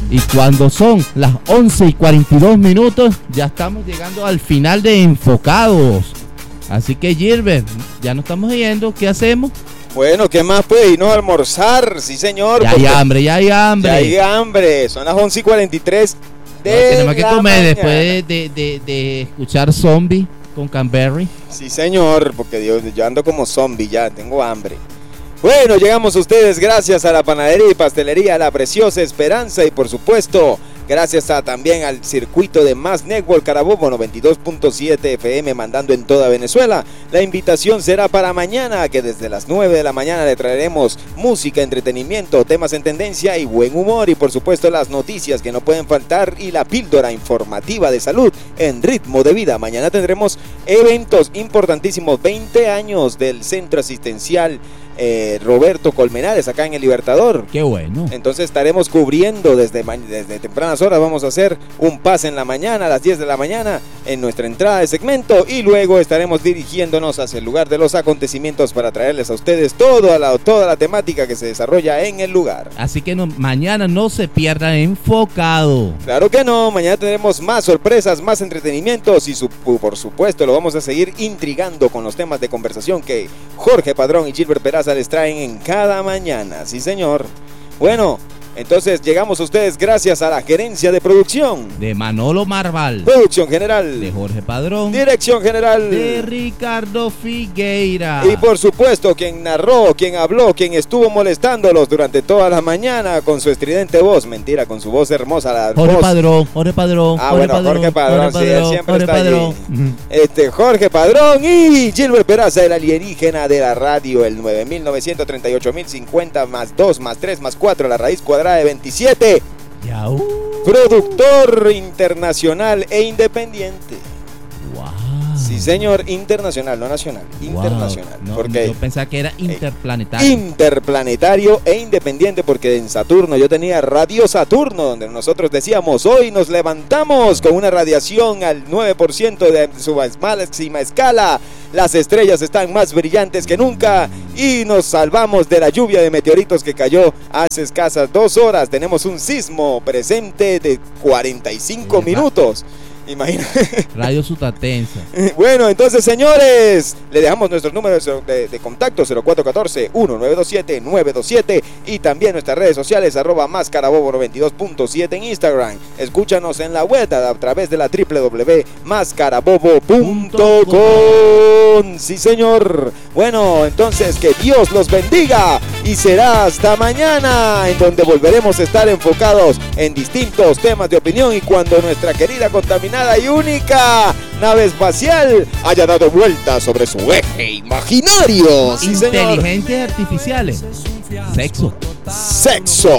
Y cuando son las 11:42, ya estamos llegando al final de Enfocados. Así que Gilbert, ya nos estamos yendo, ¿qué hacemos? Bueno, ¿qué más? Pues irnos a almorzar, sí señor. Ya hay hambre. Ya hay hambre, son las 11:43 tenemos que comer después de escuchar Zombie con Canberry. Sí señor, porque yo ando como zombie ya, tengo hambre. Bueno, llegamos a ustedes gracias a la panadería y pastelería La Preciosa Esperanza y por supuesto gracias también al circuito de Más Network Carabobo 92.7 FM mandando en toda Venezuela. La invitación será para mañana, que desde las 9 de la mañana le traeremos música, entretenimiento, temas en tendencia y buen humor y por supuesto las noticias que no pueden faltar y la píldora informativa de salud en Ritmo de Vida. Mañana tendremos eventos importantísimos, 20 años del Centro Asistencial Roberto Colmenares acá en el Libertador. Qué bueno. Entonces estaremos cubriendo desde tempranas horas. Vamos a hacer un pase en la mañana a las 10 de la mañana en nuestra entrada de segmento y luego estaremos dirigiéndonos hacia el lugar de los acontecimientos para traerles a ustedes toda la temática que se desarrolla en el lugar. Así que mañana no se pierdan Enfocado. Claro que no, mañana tendremos más sorpresas, más entretenimientos y por supuesto lo vamos a seguir intrigando con los temas de conversación que Jorge Padrón y Gilbert Peraza les traen en cada mañana. Sí señor. Bueno, entonces llegamos a ustedes gracias a la gerencia de producción de Manolo Marval, producción general de Jorge Padrón, dirección general de Ricardo Figueira y por supuesto quien narró, quien habló, quien estuvo molestándolos durante toda la mañana con su estridente voz, mentira, con su voz hermosa, Jorge voz. Padrón, Jorge Padrón. Jorge Padrón, sí, él siempre Jorge está Padrón. allí. Jorge Padrón y Gilbert Peraza, el alienígena de la radio, el 9938.050 más 2 más 3 más 4, la raíz cuadrada de 27. Yau. Productor internacional e independiente. Wow. Sí, señor, internacional, no nacional. Internacional. No, porque yo pensaba que era interplanetario. Interplanetario e independiente, porque en Saturno yo tenía Radio Saturno, donde nosotros decíamos, hoy nos levantamos con una radiación al 9% de su máxima escala. Las estrellas están más brillantes que nunca y nos salvamos de la lluvia de meteoritos que cayó hace escasas 2 horas. Tenemos un sismo presente de 45 minutos. Imagínate. Radio Sutatensa. Bueno, entonces, señores, le dejamos nuestros números de contacto 0414-1927-927 y también nuestras redes sociales @máscarabobo92.7 en Instagram. Escúchanos en la web a través de la www.mascarabobo.com. Sí, señor. Bueno, entonces que Dios los bendiga y será hasta mañana, en donde volveremos a estar enfocados en distintos temas de opinión y cuando nuestra querida contaminada y única nave espacial haya dado vueltas sobre su eje imaginario. Sí, Inteligentes artificiales. Sexo.